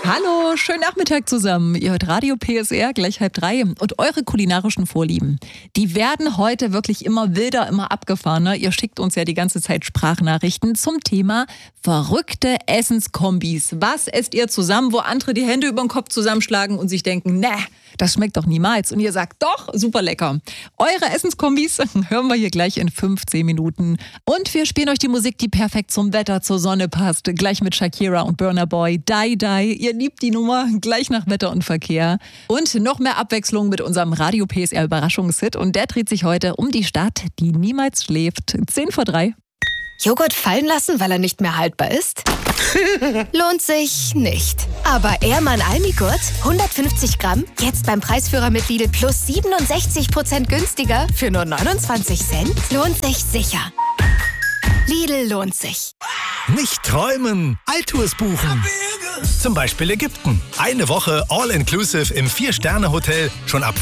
Hallo, schönen Nachmittag zusammen. Ihr hört Radio PSR, gleich 2:30. Und eure kulinarischen Vorlieben, die werden heute wirklich immer wilder, immer abgefahrener. Ihr schickt uns ja die ganze Zeit Sprachnachrichten zum Thema verrückte Essenskombis. Was esst ihr zusammen, wo andere die Hände über den Kopf zusammenschlagen und sich denken, das schmeckt doch niemals. Und ihr sagt, doch, super lecker. Eure Essenskombis hören wir hier gleich in 15 Minuten. Und wir spielen euch die Musik, die perfekt zum Wetter, zur Sonne passt. Gleich mit Shakira und Burna Boy. Die, die. Ihr liebt die Nummer. Gleich nach Wetter und Verkehr. Und noch mehr Abwechslung mit unserem Radio PSR Überraschungshit. Und der dreht sich heute um die Stadt, die niemals schläft. 2:50. Joghurt fallen lassen, weil er nicht mehr haltbar ist? Lohnt sich nicht. Aber Ehrmann Almigurt, 150 Gramm, jetzt beim Preisführer mit Lidl Plus 67% günstiger für nur 29 Cent? Lohnt sich sicher. Lidl lohnt sich. Nicht träumen, Altours buchen. Zum Beispiel Ägypten. Eine Woche All-Inclusive im 4-Sterne-Hotel schon ab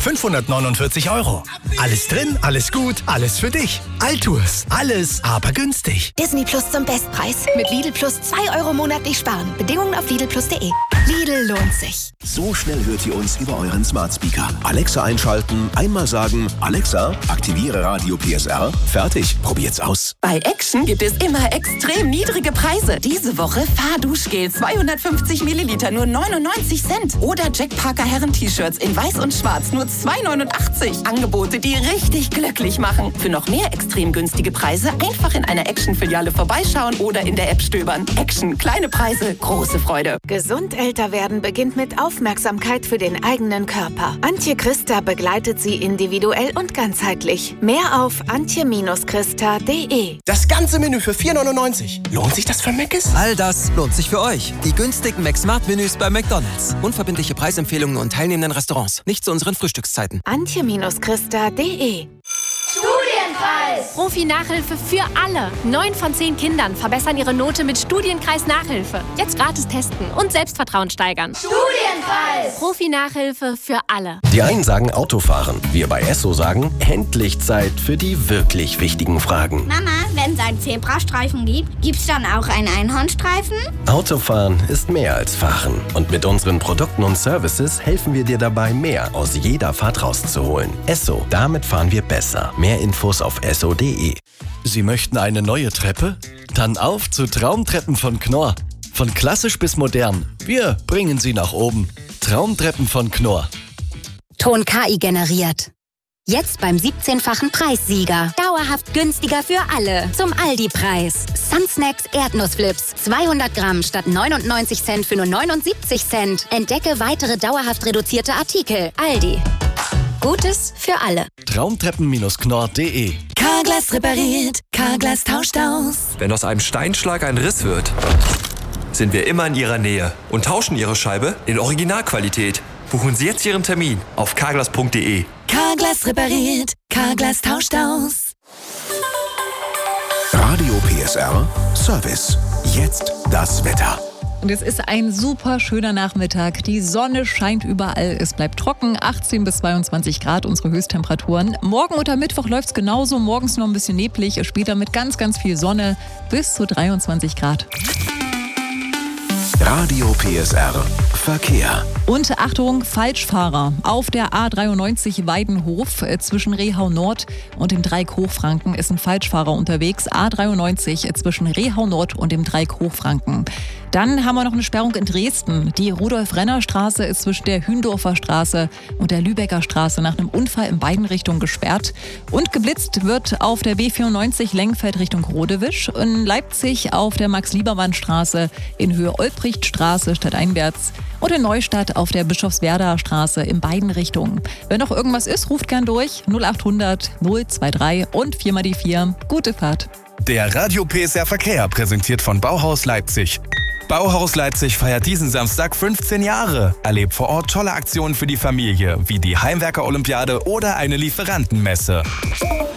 549 €. Alles drin, alles gut, alles für dich. Altours, alles aber günstig. Disney Plus zum Bestpreis. Mit Lidl Plus 2 € monatlich sparen. Bedingungen auf lidlplus.de. Lidl lohnt sich. So schnell hört ihr uns über euren Smart Speaker. Alexa einschalten, einmal sagen, Alexa, aktiviere Radio PSR. Fertig, probiert's aus. Bei Action gibt es immer extrem niedrige Preise. Diese Woche Fahrduschgel 250 Milliliter nur 99 Cent. Oder Jack Parker Herren-T-Shirts in weiß und schwarz nur 2,89. Angebote, die richtig glücklich machen. Für noch mehr extrem günstige Preise einfach in einer Action-Filiale vorbeischauen oder in der App stöbern. Action, kleine Preise, große Freude. Gesund älter werden beginnt mit Aufmerksamkeit für den eigenen Körper. Antje Christa begleitet Sie individuell und ganzheitlich. Mehr auf antje-christa.de. Das ganze Menü für 4,99. Lohnt sich das für Mc's? All das lohnt sich für euch. Die günstigen McSmart-Menüs bei McDonald's. Unverbindliche Preisempfehlungen und teilnehmenden Restaurants. Nicht zu unseren Frühstückszeiten. antje-christa.de. Studienkreis! Profi-Nachhilfe für alle. 9 von 10 Kindern verbessern ihre Note mit Studienkreis-Nachhilfe. Jetzt gratis testen und Selbstvertrauen steigern. Studienkreis! Profi-Nachhilfe für alle. Die einen sagen Autofahren. Wir bei Esso sagen, endlich Zeit für die wirklich wichtigen Fragen. Mama, wenn es einen Zebrastreifen gibt, gibt's dann auch einen Einhornstreifen? Autofahren ist mehr als Fahren. Und mit unseren Produkten und Services helfen wir dir dabei, mehr aus jeder Fahrt rauszuholen. Esso, damit fahren wir besser. Mehr Infos auf esso.de. Sie möchten eine neue Treppe? Dann auf zu Traumtreppen von Knorr. Von klassisch bis modern. Wir bringen Sie nach oben. Traumtreppen von Knorr. Ton KI generiert. Jetzt beim 17-fachen Preissieger. Dauerhaft günstiger für alle. Zum Aldi-Preis. Sunsnacks Erdnussflips. 200 Gramm statt 99 Cent für nur 79 Cent. Entdecke weitere dauerhaft reduzierte Artikel. Aldi. Gutes für alle. Traumtreppen-knorr.de. Carglass repariert, Carglass tauscht aus. Wenn aus einem Steinschlag ein Riss wird, sind wir immer in Ihrer Nähe und tauschen Ihre Scheibe in Originalqualität. Buchen Sie jetzt Ihren Termin auf carglass.de. Carglass repariert, Carglass tauscht aus. Radio PSR Service. Jetzt das Wetter. Und es ist ein super schöner Nachmittag. Die Sonne scheint überall. Es bleibt trocken. 18 bis 22 Grad unsere Höchsttemperaturen. Morgen oder Mittwoch läuft es genauso. Morgens noch ein bisschen neblig. Später mit ganz, ganz viel Sonne. Bis zu 23 Grad. Radio PSR Verkehr. Und Achtung, Falschfahrer. Auf der A93 Weidenhof zwischen Rehau Nord und dem Dreieck Hochfranken ist ein Falschfahrer unterwegs. A93 zwischen Rehau Nord und dem Dreieck Hochfranken. Dann haben wir noch eine Sperrung in Dresden. Die Rudolf-Renner-Straße ist zwischen der Hündorfer Straße und der Lübecker Straße nach einem Unfall in beiden Richtungen gesperrt. Und geblitzt wird auf der B94 Lengfeld Richtung Rodewisch. In Leipzig auf der Max-Liebermann-Straße in Höhe Olbrichtstraße stadteinwärts. Und in Neustadt auf der Bischofswerder Straße in beiden Richtungen. Wenn noch irgendwas ist, ruft gern durch 0800 023 und 4 mal die 4. Gute Fahrt. Der Radio PSR Verkehr präsentiert von Bauhaus Leipzig. Bauhaus Leipzig feiert diesen Samstag 15 Jahre. Erlebt vor Ort tolle Aktionen für die Familie, wie die Heimwerker-Olympiade oder eine Lieferantenmesse.